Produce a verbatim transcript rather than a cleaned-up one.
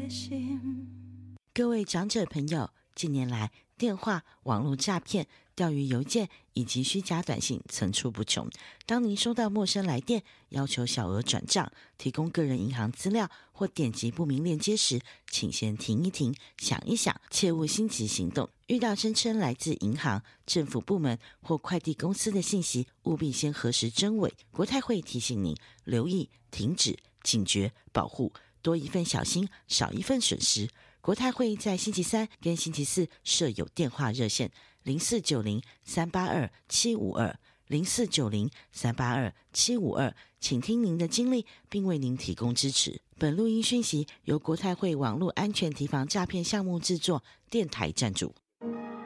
的心。 各位长者朋友，近年来电话、网络诈骗、钓鱼邮件以及虚假短信层出不穷。当您收到陌生来电，要求小额转账、提供个人银行资料或点击不明链接时，请先停一停，想一想，切勿心急行动。遇到声称来自银行、政府部门或快递公司的信息，务必先核实真伪。国泰会提醒您，留意、停止、警觉、保护，多一份小心，少一份损失。国泰会在星期三跟星期四设有电话热线零四九零三八二七五二 零四九零三八二七五二，请听您的经历，并为您提供支持。本录音讯息由国泰会网络安全提防诈骗项目制作，电台赞助。